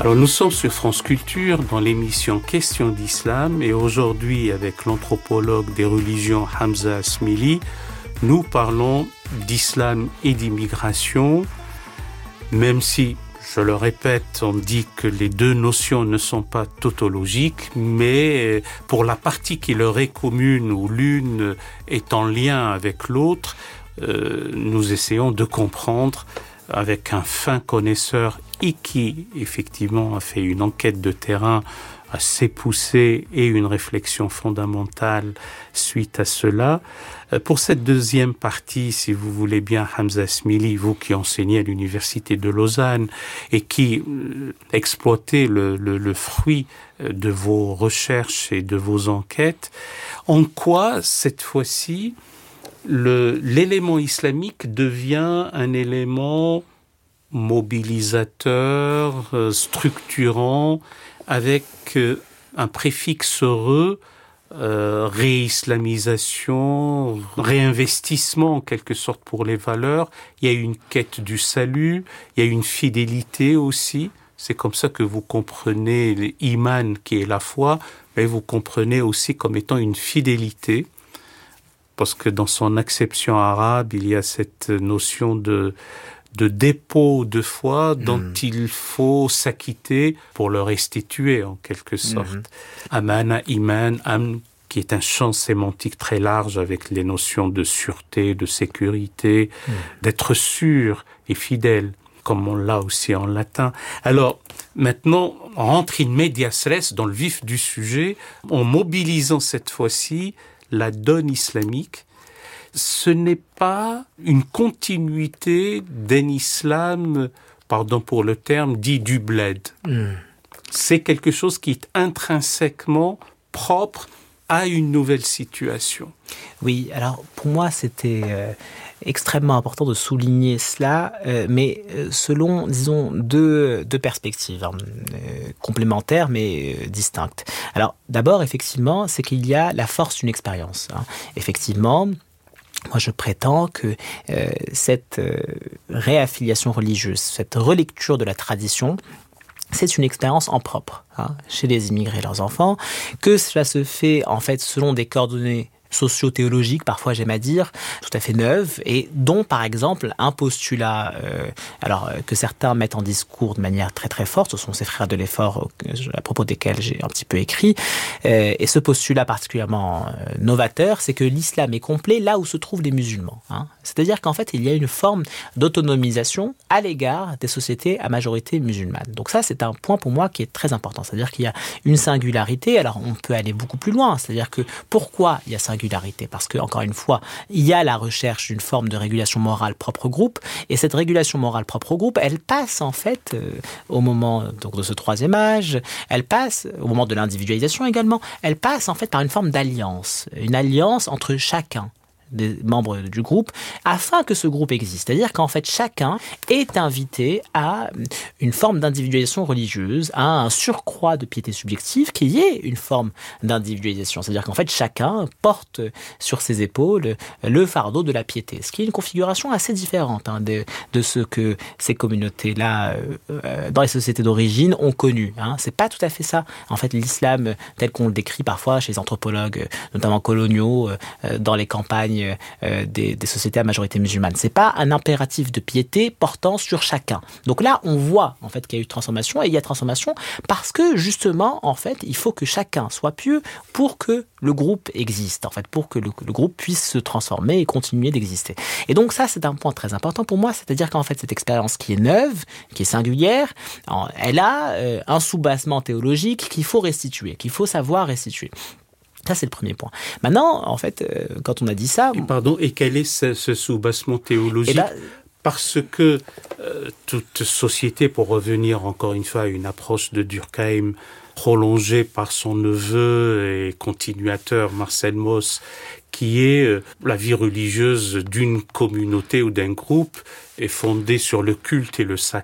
Alors nous sommes sur France Culture dans l'émission Questions d'Islam et aujourd'hui avec l'anthropologue des religions Hamza Asmili, nous parlons d'islam et d'immigration, même si, je le répète, on dit que les deux notions ne sont pas tautologiques, mais pour la partie qui leur est commune ou l'une est en lien avec l'autre, nous essayons de comprendre avec un fin connaisseur et qui, effectivement, a fait une enquête de terrain assez poussée et une réflexion fondamentale suite à cela. Pour cette deuxième partie, si vous voulez bien, Hamza Asmili, vous qui enseignez à l'Université de Lausanne et qui exploitez le fruit de vos recherches et de vos enquêtes, en quoi, cette fois-ci, l'élément islamique devient un élément mobilisateur, structurant, avec un préfixe heureux, réislamisation, réinvestissement en quelque sorte pour les valeurs. Il y a une quête du salut, il y a une fidélité aussi. C'est comme ça que vous comprenez l'iman qui est la foi, mais vous comprenez aussi comme étant une fidélité. Parce que dans son acception arabe, il y a cette notion de dépôt de foi dont il faut s'acquitter pour le restituer en quelque sorte. Amana, iman, amn, qui est un champ sémantique très large avec les notions de sûreté, de sécurité, d'être sûr et fidèle, comme on l'a aussi en latin. Alors, maintenant, on rentre in medias res dans le vif du sujet, en mobilisant cette fois-ci la donne islamique. Ce n'est pas une continuité d'un islam, pardon pour le terme, dit du bled. C'est quelque chose qui est intrinsèquement propre à une nouvelle situation. Oui, alors pour moi c'était extrêmement important de souligner cela, mais selon, disons, deux perspectives complémentaires mais distinctes. Alors d'abord, effectivement, c'est qu'il y a la force d'une expérience. Effectivement, moi, je prétends que cette réaffiliation religieuse, cette relecture de la tradition, c'est une expérience en propre chez les immigrés et leurs enfants, que cela se fait en fait selon des coordonnées socio-théologiques, parfois j'aime à dire, tout à fait neuves, et dont par exemple un postulat que certains mettent en discours de manière très très forte, ce sont ces frères de l'effort à propos desquels j'ai un petit peu écrit, et ce postulat particulièrement novateur, c'est que l'islam est complet là où se trouvent les musulmans. C'est-à-dire qu'en fait il y a une forme d'autonomisation à l'égard des sociétés à majorité musulmane. Donc ça c'est un point pour moi qui est très important, c'est-à-dire qu'il y a une singularité, alors on peut aller beaucoup plus loin, c'est-à-dire que pourquoi il y a singularité? Parce que, encore une fois, il y a la recherche d'une forme de régulation morale propre au groupe, et cette régulation morale propre au groupe, elle passe en fait au moment donc, de ce troisième âge, elle passe au moment de l'individualisation également, elle passe en fait par une forme d'alliance, une alliance entre chacun des membres du groupe, afin que ce groupe existe. C'est-à-dire qu'en fait, chacun est invité à une forme d'individualisation religieuse, à un surcroît de piété subjective qui est une forme d'individualisation. C'est-à-dire qu'en fait, chacun porte sur ses épaules le fardeau de la piété, ce qui est une configuration assez différente de ce que ces communautés-là, dans les sociétés d'origine, ont connu. C'est pas tout à fait ça. En fait, l'islam, tel qu'on le décrit parfois chez les anthropologues, notamment coloniaux, dans les campagnes des sociétés à majorité musulmane. C'est pas un impératif de piété portant sur chacun. Donc là, on voit en fait qu'il y a eu transformation, et il y a transformation parce que justement, en fait, il faut que chacun soit pieux pour que le groupe existe, en fait, pour que le groupe puisse se transformer et continuer d'exister. Et donc ça, c'est un point très important pour moi, c'est-à-dire qu'en fait, cette expérience qui est neuve, qui est singulière, elle a un soubassement théologique qu'il faut restituer, qu'il faut savoir restituer. Ça, c'est le premier point. Maintenant, en fait, quand on a dit ça... Et quel est ce soubassement théologique? Parce que toute société, pour revenir encore une fois à une approche de Durkheim prolongée par son neveu et continuateur Marcel Mauss, qui est la vie religieuse d'une communauté ou d'un groupe, est fondée sur le culte et le sacré.